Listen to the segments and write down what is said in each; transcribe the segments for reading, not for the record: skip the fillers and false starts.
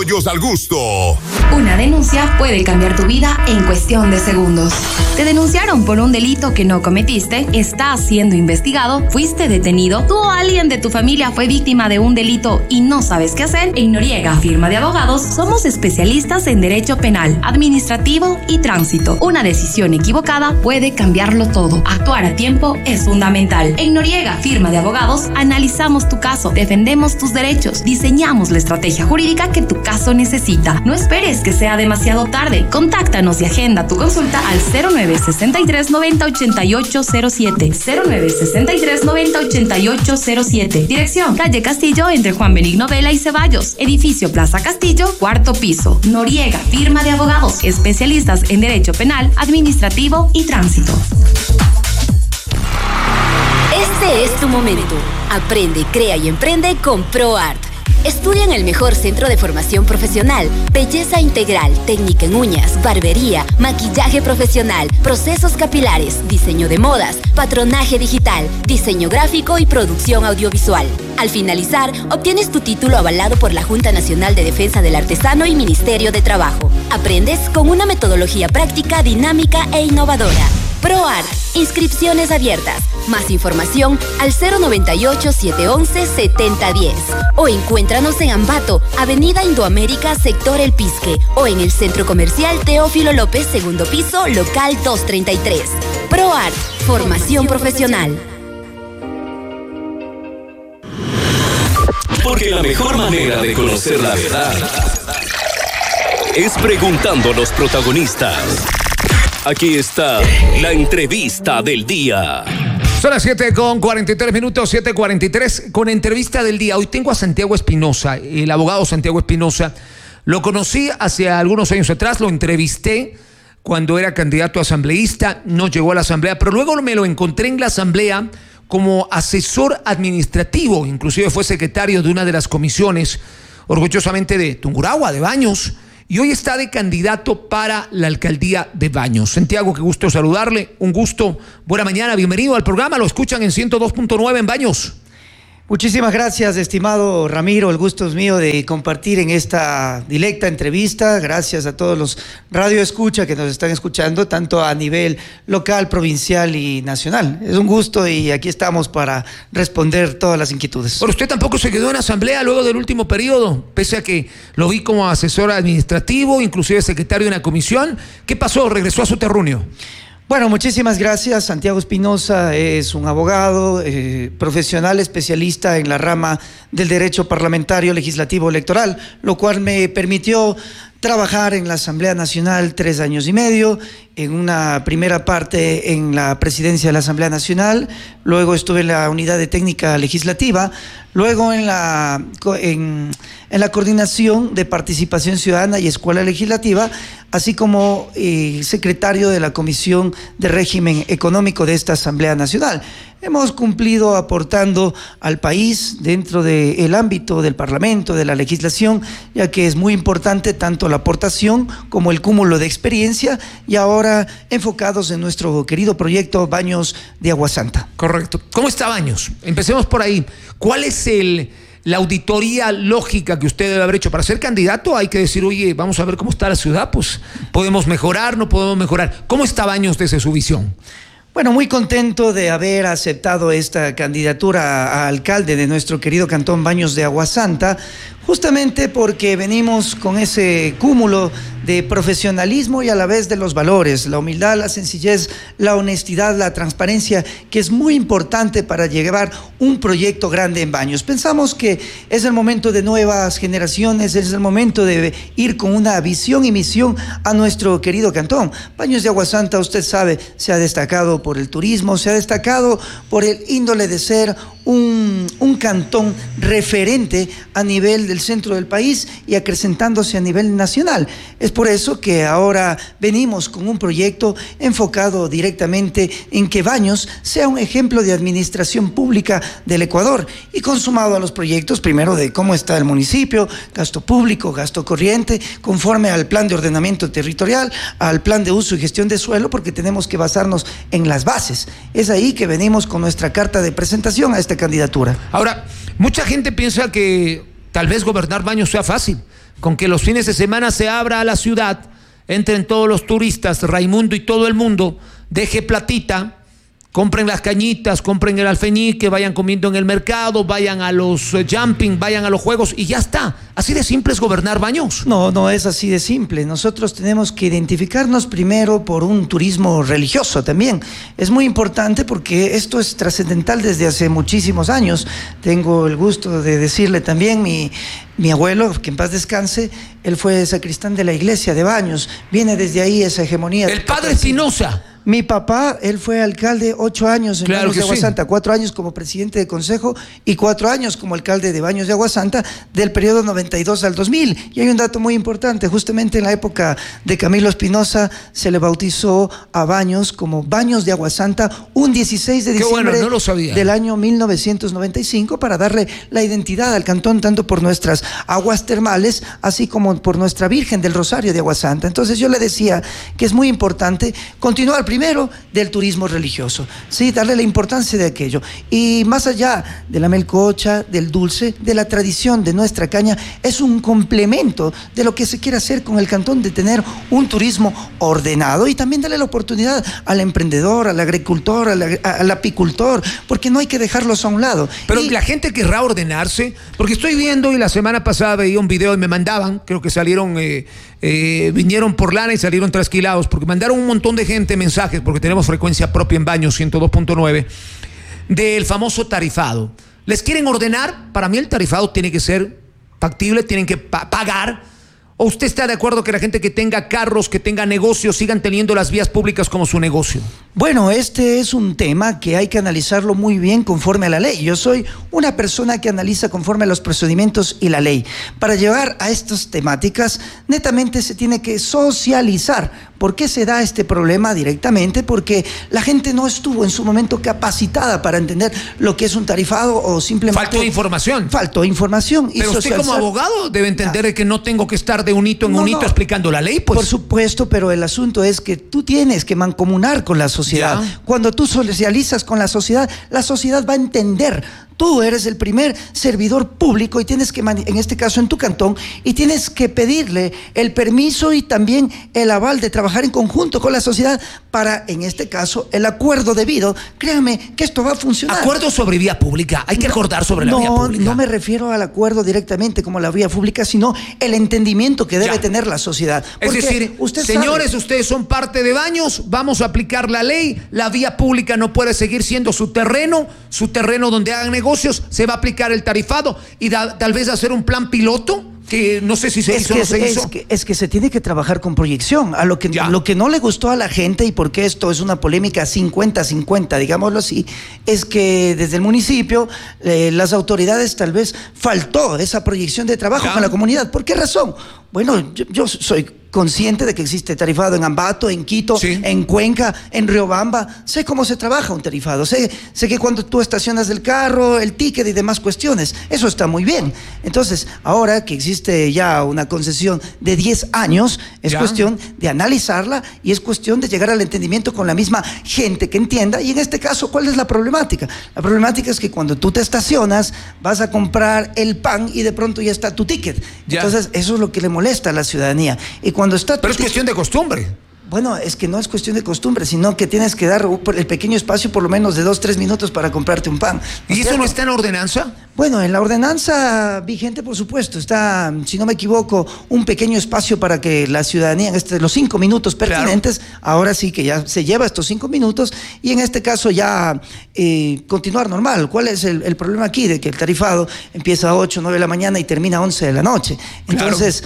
Pollos al gusto. Una denuncia puede cambiar tu vida en cuestión de segundos. Te denunciaron por un delito que no cometiste, estás siendo investigado, fuiste detenido, tú o alguien de tu familia fue víctima de un delito y no sabes qué hacer. En Noriega, firma de abogados, somos especialistas en derecho penal, administrativo y tránsito. Una decisión equivocada puede cambiarlo todo. Actuar a tiempo es fundamental. En Noriega, firma de abogados, analizamos tu caso, defendemos tus derechos, diseñamos la estrategia jurídica que tu caso necesita. No esperes que sea demasiado tarde. Contáctanos y agenda tu consulta al 0963 90 88 07. 0963 90 88 07. Dirección: calle Castillo entre Juan Benigno Vela y Ceballos. Edificio Plaza Castillo, cuarto piso. Noriega, firma de abogados, especialistas en derecho penal, administrativo y tránsito. Este es tu momento. Aprende, crea y emprende con ProArt. Estudia en el mejor centro de formación profesional, belleza integral, técnica en uñas, barbería, maquillaje profesional, procesos capilares, diseño de modas, patronaje digital, diseño gráfico y producción audiovisual. Al finalizar, obtienes tu título avalado por la Junta Nacional de Defensa del Artesano y Ministerio de Trabajo. Aprendes con una metodología práctica, dinámica e innovadora. ProArt, inscripciones abiertas. Más información al 098-711-7010 o encuéntranos en Ambato, Avenida Indoamérica, sector El Pisque, o en el Centro Comercial Teófilo López, segundo piso, local 233. ProArt, formación profesional. Porque la mejor manera de conocer la verdad es preguntando a los protagonistas. Aquí está la entrevista del día. Son las 7:43 minutos, 7:43, con entrevista del día. Hoy tengo a Santiago Espinosa, el abogado Santiago Espinosa. Lo conocí hace algunos años atrás, lo entrevisté cuando era candidato a asambleísta, no llegó a la asamblea, pero luego me lo encontré en la asamblea como asesor administrativo, inclusive fue secretario de una de las comisiones, orgullosamente de Tungurahua, de Baños, y hoy está de candidato para la alcaldía de Baños. Santiago, qué gusto saludarle, un gusto, buena mañana, bienvenido al programa, lo escuchan en 102.9 en Baños. Muchísimas gracias, estimado Ramiro, el gusto es mío de compartir en esta directa entrevista. Gracias a todos los radioescucha que nos están escuchando, tanto a nivel local, provincial y nacional. Es un gusto y aquí estamos para responder todas las inquietudes. Pero usted tampoco se quedó en asamblea luego del último periodo, pese a que lo vi como asesor administrativo, inclusive secretario de una comisión. ¿Qué pasó? ¿Regresó a su terruño? Bueno, muchísimas gracias. Santiago Espinosa es un abogado profesional especialista en la rama del derecho parlamentario legislativo electoral, lo cual me permitió trabajar en la Asamblea Nacional 3 años y medio, en una primera parte en la presidencia de la Asamblea Nacional, luego estuve en la unidad de técnica legislativa, luego en la coordinación de participación ciudadana y escuela legislativa, así como secretario de la Comisión de Régimen Económico de esta Asamblea Nacional. Hemos cumplido aportando al país dentro del ámbito del Parlamento, de la legislación, ya que es muy importante tanto la aportación como el cúmulo de experiencia, y ahora enfocados en nuestro querido proyecto Baños de Agua Santa. Correcto. ¿Cómo está Baños? Empecemos por ahí. ¿Cuál es la auditoría lógica que usted debe haber hecho? Para ser candidato hay que decir, oye, vamos a ver cómo está la ciudad, pues podemos mejorar, no podemos mejorar. ¿Cómo está Baños desde su visión? Bueno, muy contento de haber aceptado esta candidatura a alcalde de nuestro querido cantón Baños de Agua Santa, justamente porque venimos con ese cúmulo de profesionalismo y a la vez de los valores, la humildad, la sencillez, la honestidad, la transparencia, que es muy importante para llevar un proyecto grande en Baños. Pensamos que es el momento de nuevas generaciones, es el momento de ir con una visión y misión a nuestro querido cantón. Baños de Agua Santa, usted sabe, se ha destacado por el turismo, se ha destacado por el índole de ser un cantón referente a nivel del centro del país y acrecentándose a nivel nacional. Es por eso que ahora venimos con un proyecto enfocado directamente en que Baños sea un ejemplo de administración pública del Ecuador, y consumado a los proyectos, primero de cómo está el municipio, gasto público, gasto corriente, conforme al plan de ordenamiento territorial, al plan de uso y gestión de suelo, porque tenemos que basarnos en las bases. Es ahí que venimos con nuestra carta de presentación a esta candidatura. Ahora, mucha gente piensa que tal vez gobernar Baños sea fácil. con que los fines de semana se abra a la ciudad, entren todos los turistas, Raimundo y todo el mundo, deje platita, compren las cañitas, compren el alfeñique, vayan comiendo en el mercado, vayan a los jumping, vayan a los juegos y ya está. Así de simple es gobernar Baños. No es así de simple. Nosotros tenemos que identificarnos primero por un turismo religioso también. Es muy importante porque esto es trascendental desde hace muchísimos años. Tengo el gusto de decirle también, mi abuelo, que en paz descanse, él fue sacristán de la iglesia de Baños. Viene desde ahí esa hegemonía. El padre Espinosa. Mi papá, él fue alcalde 8 años en Baños de Aguasanta, 4 años como presidente de consejo y 4 años como alcalde de Baños de Aguasanta del periodo 92 al 2000. Y hay un dato muy importante, justamente en la época de Camilo Espinosa se le bautizó a Baños como Baños de Aguasanta un 16 de diciembre del año 1995 para darle la identidad al cantón tanto por nuestras aguas termales así como por nuestra Virgen del Rosario de Aguasanta. Entonces yo le decía que es muy importante continuar primero del turismo religioso, sí, darle la importancia de aquello. Y más allá de la melcocha, del dulce, de la tradición de nuestra caña, es un complemento de lo que se quiere hacer con el cantón, de tener un turismo ordenado y también darle la oportunidad al emprendedor, al agricultor, al apicultor, porque no hay que dejarlos a un lado. Pero la gente querrá ordenarse, porque estoy viendo y la semana pasada veía un video y me mandaban, creo que salieron, vinieron por lana y salieron trasquilados, porque mandaron un montón de gente mensajes, porque tenemos frecuencia propia en Baños 102.9, del famoso tarifado. ¿Les quieren ordenar? Para mí el tarifado tiene que ser factible, tienen que pagar. ¿O usted está de acuerdo que la gente que tenga carros, que tenga negocios, sigan teniendo las vías públicas como su negocio? Bueno, este es un tema que hay que analizarlo muy bien conforme a la ley. Yo soy una persona que analiza conforme a los procedimientos y la ley. Para llevar a estas temáticas, netamente se tiene que socializar. ¿Por qué se da este problema directamente? Porque la gente no estuvo en su momento capacitada para entender lo que es un tarifado o simplemente... Faltó información. Faltó información. Pero usted como abogado debe entender que no tengo que estar de un hito en un hito explicando la ley, pues. Por supuesto, pero el asunto es que tú tienes que mancomunar con la sociedad. Ya. Cuando tú socializas con la sociedad va a entender. Tú eres el primer servidor público y tienes que, en este caso en tu cantón, y tienes que pedirle el permiso y también el aval de trabajar en conjunto con la sociedad para, en este caso, el acuerdo debido. Créanme que esto va a funcionar. Acuerdo sobre vía pública. Hay que acordar sobre la vía pública. No me refiero al acuerdo directamente como la vía pública, sino el entendimiento que debe tener la sociedad. Es decir, señores, ustedes son parte de Baños, vamos a aplicar la ley, la vía pública no puede seguir siendo su terreno donde hagan negocios, se va a aplicar el tarifado y tal vez hacer un plan piloto que no sé si se hizo o no se hizo. Es que se tiene que trabajar con proyección. Lo que no le gustó a la gente, y porque esto es una polémica 50-50, digámoslo así, es que desde el municipio las autoridades tal vez faltó esa proyección de trabajo con la comunidad. ¿Por qué razón? Bueno, yo soy consciente de que existe tarifado en Ambato, en Quito, en Cuenca, en Riobamba. Sé cómo se trabaja un tarifado. Sé que cuando tú estacionas el carro, el ticket y demás cuestiones, eso está muy bien. Entonces, ahora que existe ya una concesión de 10 años, es cuestión de analizarla y es cuestión de llegar al entendimiento con la misma gente que entienda. Y en este caso, ¿cuál es la problemática? La problemática es que cuando tú te estacionas, vas a comprar el pan y de pronto ya está tu ticket. Entonces, eso es lo que le molesta a la ciudadanía. Y cuando está Pero es cuestión de costumbre. Bueno, es que no es cuestión de costumbre, sino que tienes que dar el pequeño espacio por lo menos de 2-3 minutos para comprarte un pan. ¿Y eso no está en la ordenanza? Bueno, en la ordenanza vigente, por supuesto, está, si no me equivoco, un pequeño espacio para que la ciudadanía, los 5 minutos pertinentes, ahora sí que ya se lleva estos 5 minutos y en este caso ya continuar normal. ¿Cuál es el problema aquí? De que el tarifado empieza a 8, 9 de la mañana y termina a 11 de la noche. Entonces,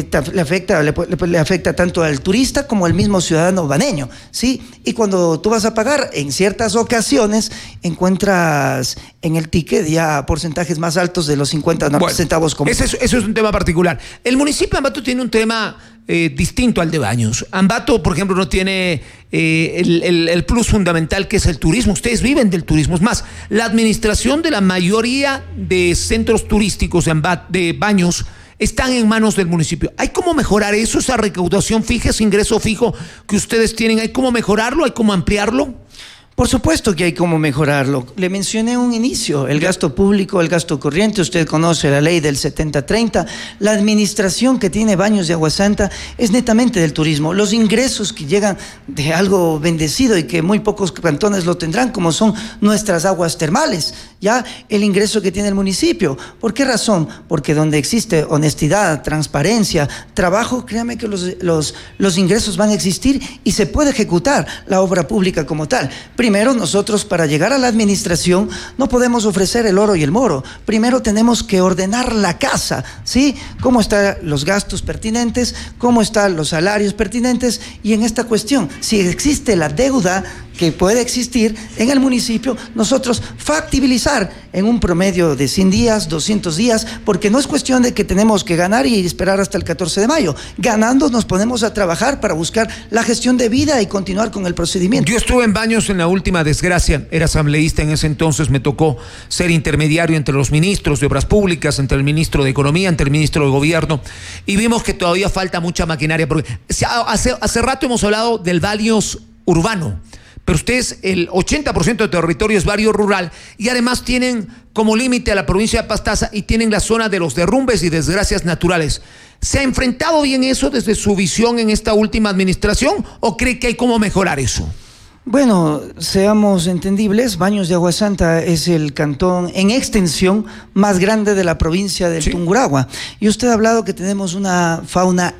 le afecta tanto al turista como al mismo ciudadano baneño, ¿sí? Y cuando tú vas a pagar, en ciertas ocasiones encuentras en el ticket ya porcentajes más altos de los 50 centavos. Eso es un tema particular. El municipio de Ambato tiene un tema distinto al de Baños. Ambato, por ejemplo, no tiene el plus fundamental que es el turismo. Ustedes viven del turismo. Es más, la administración de la mayoría de centros turísticos de Baños están en manos del municipio. ¿Hay cómo mejorar eso, esa recaudación fija, ese ingreso fijo que ustedes tienen? ¿Hay cómo mejorarlo? ¿Hay cómo ampliarlo? Por supuesto que hay cómo mejorarlo. Le mencioné un inicio, el gasto público, el gasto corriente. Usted conoce la ley del 70-30. La administración que tiene Baños de Agua Santa es netamente del turismo. Los ingresos que llegan de algo bendecido y que muy pocos cantones lo tendrán, como son nuestras aguas termales, ya el ingreso que tiene el municipio. ¿Por qué razón? Porque donde existe honestidad, transparencia, trabajo, créame que los ingresos van a existir y se puede ejecutar la obra pública como tal. Primero, nosotros para llegar a la administración no podemos ofrecer el oro y el moro. Primero tenemos que ordenar la casa, ¿sí? Cómo están los gastos pertinentes, cómo están los salarios pertinentes, y en esta cuestión, si existe la deuda que puede existir en el municipio, nosotros factibilizar en un promedio de 100 días, 200 días, porque no es cuestión de que tenemos que ganar y esperar hasta el 14 de mayo. Ganando nos ponemos a trabajar para buscar la gestión de vida y continuar con el procedimiento. Yo estuve en Baños en la última desgracia, era asambleísta en ese entonces, me tocó ser intermediario entre los ministros de Obras Públicas, entre el ministro de Economía, entre el ministro de Gobierno, y vimos que todavía falta mucha maquinaria, porque hace rato hemos hablado del Baños urbano, pero ustedes, el 80% de territorio es barrio rural y además tienen como límite a la provincia de Pastaza y tienen la zona de los derrumbes y desgracias naturales. ¿Se ha enfrentado bien eso desde su visión en esta última administración o cree que hay cómo mejorar eso? Bueno, seamos entendibles, Baños de Agua Santa es el cantón en extensión más grande de la provincia del Tungurahua. Y usted ha hablado que tenemos una fauna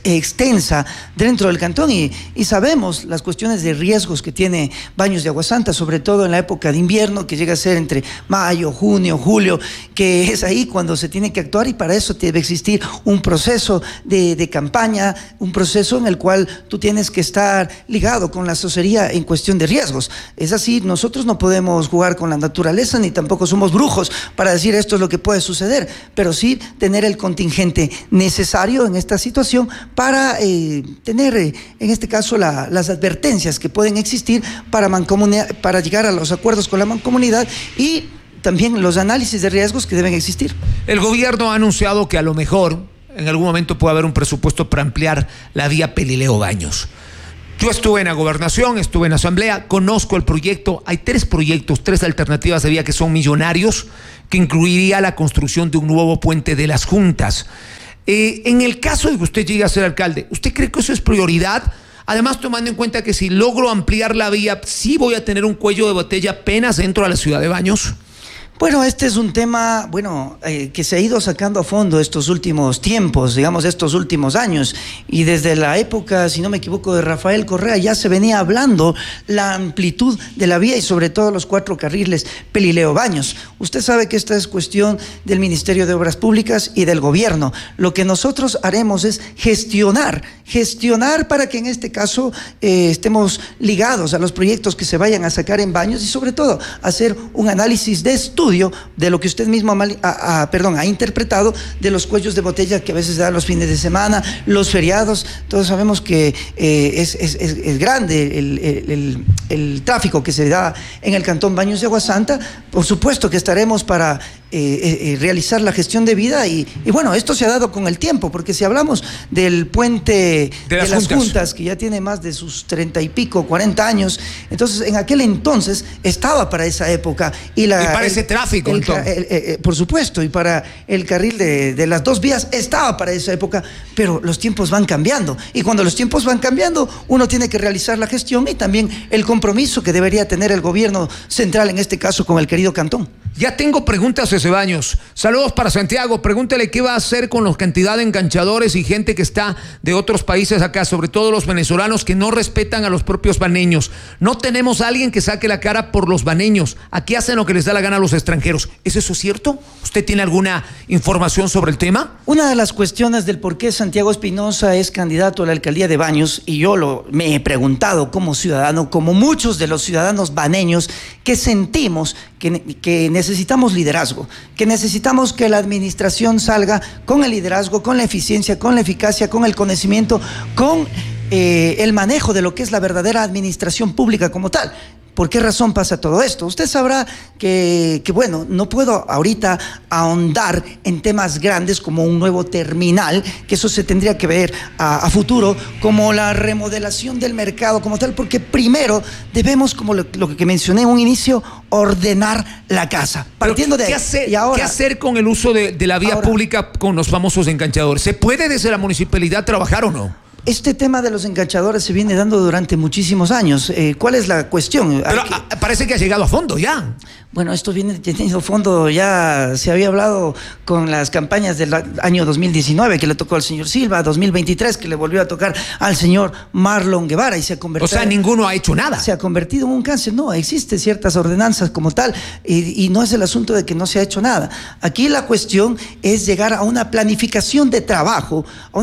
extensa dentro del cantón y sabemos las cuestiones de riesgos que tiene Baños de Agua Santa, sobre todo en la época de invierno, que llega a ser entre mayo, junio, julio, que es ahí cuando se tiene que actuar, y para eso debe existir un proceso de campaña, un proceso en el cual tú tienes que estar ligado con la asesoría en cuestión de riesgos. Es así, nosotros no podemos jugar con la naturaleza ni tampoco somos brujos para decir esto es lo que puede suceder, pero sí tener el contingente necesario en esta situación para tener, en este caso, las advertencias que pueden existir para llegar a los acuerdos con la mancomunidad y también los análisis de riesgos que deben existir. El gobierno ha anunciado que a lo mejor en algún momento puede haber un presupuesto para ampliar la vía Pelileo Baños. Yo estuve en la gobernación, estuve en la asamblea, conozco el proyecto. Hay 3 proyectos, 3 alternativas de vía que son millonarios, que incluiría la construcción de un nuevo puente de las Juntas. En el caso de que usted llegue a ser alcalde, ¿usted cree que eso es prioridad? Además, tomando en cuenta que si logro ampliar la vía, sí voy a tener un cuello de botella apenas dentro de la ciudad de Baños. Bueno, este es un tema, que se ha ido sacando a fondo estos últimos tiempos, digamos, estos últimos años. Y desde la época, si no me equivoco, de Rafael Correa, ya se venía hablando la amplitud de la vía y sobre todo los 4 carriles Pelileo Baños. Usted sabe que esta es cuestión del Ministerio de Obras Públicas y del gobierno. Lo que nosotros haremos es gestionar para que en este caso estemos ligados a los proyectos que se vayan a sacar en Baños y sobre todo hacer un análisis de estudio de lo que usted mismo ha interpretado de los cuellos de botella que a veces dan los fines de semana, los feriados. Todos sabemos que es grande el tráfico que se da en el cantón Baños de Agua Santa. Por supuesto que estaremos para realizar la gestión de vida y bueno, esto se ha dado con el tiempo, porque si hablamos del puente de las juntas, que ya tiene más de sus 30 y pico, 40 años, entonces en aquel entonces estaba para esa época y para ese tráfico, por supuesto, y para el carril de las 2 vías estaba para esa época, pero los tiempos van cambiando y cuando los tiempos van cambiando uno tiene que realizar la gestión y también el compromiso que debería tener el gobierno central, en este caso con el querido cantón. Ya tengo preguntas desde Baños. Saludos para Santiago. Pregúntele qué va a hacer con la cantidad de enganchadores y gente que está de otros países acá, sobre todo los venezolanos que no respetan a los propios baneños. No tenemos a alguien que saque la cara por los baneños. Aquí hacen lo que les da la gana a los extranjeros. ¿Es eso cierto? ¿Usted tiene alguna información sobre el tema? Una de las cuestiones del por qué Santiago Espinosa es candidato a la alcaldía de Baños, y yo me he preguntado como ciudadano, como muchos de los ciudadanos baneños, que sentimos que necesitamos liderazgo, que necesitamos que la administración salga con el liderazgo, con la eficiencia, con la eficacia, con el conocimiento, con el manejo de lo que es la verdadera administración pública como tal. ¿Por qué razón pasa todo esto? Usted sabrá que bueno, no puedo ahorita ahondar en temas grandes como un nuevo terminal, que eso se tendría que ver a futuro, como la remodelación del mercado como tal, porque primero debemos, como lo que mencioné en un inicio, ordenar la casa. Partiendo de ahí. ¿Qué hacer con el uso de la vía pública con los famosos enganchadores? ¿Se puede desde la municipalidad trabajar o no? Este tema de los enganchadores se viene dando durante muchísimos años. ¿Cuál es la cuestión? Pero parece que ha llegado a fondo ya. Bueno, esto viene teniendo fondo, ya se había hablado con las campañas del año 2019 que le tocó al señor Silva, 2023 que le volvió a tocar al señor Marlon Guevara y se ha convertido... O sea, ninguno ha hecho nada. Se ha convertido en un cáncer. No, existen ciertas ordenanzas como tal y no es el asunto de que no se ha hecho nada. Aquí la cuestión es llegar a una planificación de trabajo,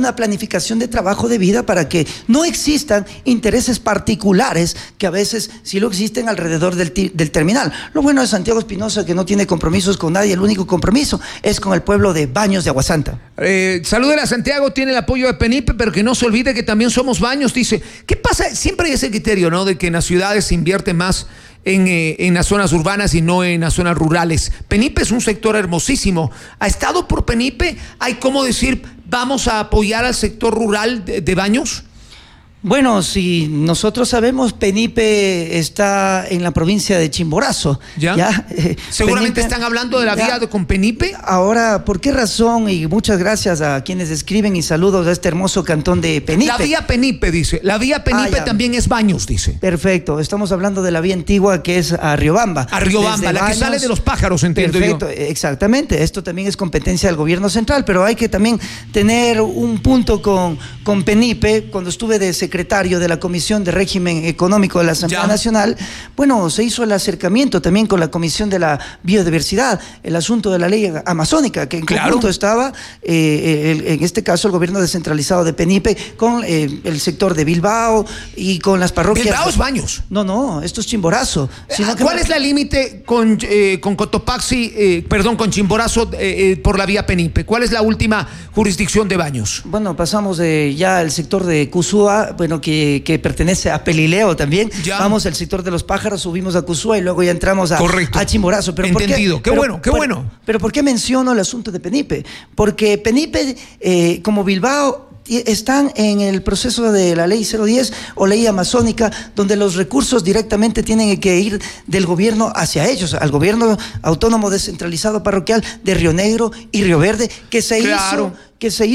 de vida para que no existan intereses particulares que a veces sí lo existen alrededor del terminal. Lo bueno es Santiago Espinosa, que no tiene compromisos con nadie, el único compromiso es con el pueblo de Baños de Aguasanta. Salúdele a Santiago, tiene el apoyo de Penipe, pero que no se olvide que también somos Baños, dice. ¿Qué pasa? Siempre hay ese criterio, ¿no? De que en las ciudades se invierte más en las zonas urbanas y no en las zonas rurales. Penipe es un sector hermosísimo. ¿Ha estado por Penipe? ¿Hay cómo decir, vamos a apoyar al sector rural de Baños? Bueno, si nosotros sabemos, Penipe está en la provincia de Chimborazo. ¿Ya? Seguramente Penipe, están hablando de la vía con Penipe. Ahora, ¿por qué razón? Y muchas gracias a quienes escriben y saludos a este hermoso cantón de Penipe. La vía Penipe, dice. La vía Penipe también es Baños, dice. Perfecto. Estamos hablando de la vía antigua que es a Riobamba. A Riobamba, la Baños, que sale de Los Pájaros, entiendo yo. Perfecto, exactamente. Esto también es competencia del gobierno central, pero hay que también tener un punto con Penipe. Cuando estuve de secretario de la Comisión de Régimen Económico de la Asamblea Nacional, bueno, se hizo el acercamiento también con la Comisión de la Biodiversidad, el asunto de la ley amazónica, que en conjunto estaba, en este caso, el gobierno descentralizado de Penipe, con el sector de Bilbao y con las parroquias. ¿Bilbao es Baños? No, esto es Chimborazo. ¿Cuál es la límite con Cotopaxi, con Chimborazo por la vía Penipe? ¿Cuál es la última jurisdicción de Baños? Bueno, pasamos ya al sector de Cuzúa, bueno, que pertenece a Pelileo también. Vamos al sector de Los Pájaros, subimos a Cuzúa y luego ya entramos a Chimborazo. Pero entendido. Qué bueno. Pero ¿por qué menciono el asunto de Penipe? Porque Penipe, como Bilbao, están en el proceso de la ley 010 o ley amazónica, donde los recursos directamente tienen que ir del gobierno hacia ellos, al gobierno autónomo descentralizado parroquial de Río Negro y Río Verde, que se hizo